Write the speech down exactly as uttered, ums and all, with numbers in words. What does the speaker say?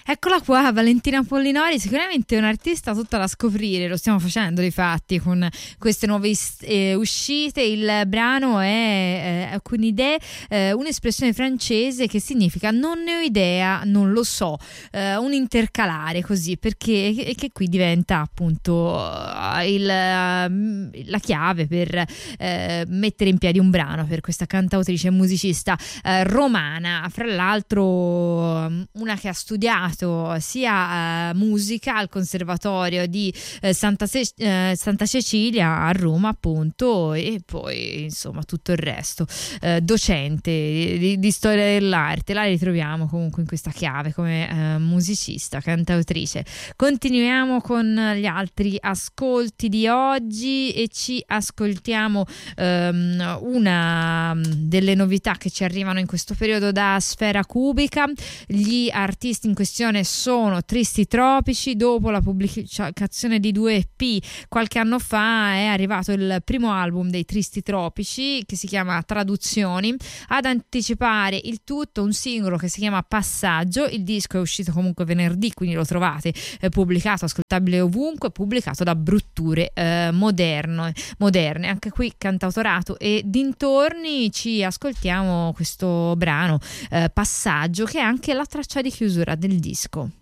Eccola qua, Valentina Pollinori, sicuramente è un'artista tutta da scoprire, lo stiamo facendo difatti con queste nuove is- eh, uscite. Il brano è eh, con idee, eh, un'espressione francese che significa non ne ho idea, non lo so, eh, un intercalare così, perché che, che qui diventa appunto eh, il, eh, la chiave per eh, mettere in piedi un brano per questa cantautrice e musicista eh, romana, fra l'altro una che ha studiato sia uh, musica al conservatorio di uh, Santa, Ce- uh, Santa Cecilia a Roma appunto, e poi insomma tutto il resto, uh, docente di, di storia dell'arte. La ritroviamo comunque in questa chiave come uh, musicista, cantautrice. Continuiamo con gli altri ascolti di oggi e ci ascoltiamo um, una delle novità che ci arrivano in questo periodo da Sfera Cubica. Gli artisti in questione sono Tristi Tropici. Dopo la pubblicazione di due E P qualche anno fa è arrivato il primo album dei Tristi Tropici che si chiama Traduzioni. Ad anticipare il tutto un singolo che si chiama Passaggio. Il disco è uscito comunque venerdì, quindi lo trovate eh, pubblicato, ascoltabile ovunque, pubblicato da Brutture eh, Moderno, moderne. Anche qui cantautorato e dintorni. Ci ascoltiamo questo brano eh, Passaggio, che è anche la traccia di chiusura del disco.